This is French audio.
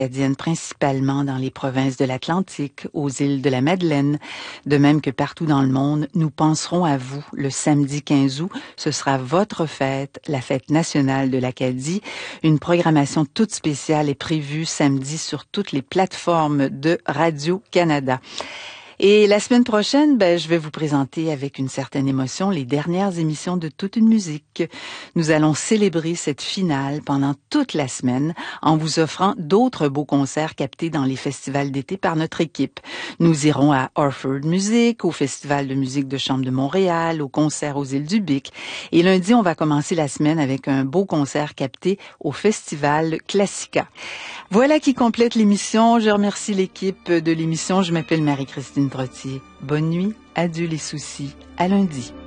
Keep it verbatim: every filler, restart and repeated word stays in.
acadienne, principalement dans les provinces de l'Atlantique, aux îles de la Madeleine. De même que partout dans le monde, nous penserons à vous le samedi quinze août. Ce sera votre fête, la fête nationale de l'Acadie. Une programmation toute spéciale est prévue samedi sur toutes les plateformes de Radio-Canada. Et la semaine prochaine, ben, je vais vous présenter avec une certaine émotion les dernières émissions de Toute une musique. Nous allons célébrer cette finale pendant toute la semaine en vous offrant d'autres beaux concerts captés dans les festivals d'été par notre équipe. Nous irons à Orford Music, au Festival de musique de chambre de Montréal, au concert aux îles du Bic. Et lundi, on va commencer la semaine avec un beau concert capté au Festival Classica. Voilà qui complète l'émission. Je remercie l'équipe de l'émission. Je m'appelle Marie-Christine Trottier. Bonne nuit, adieu les soucis, à lundi.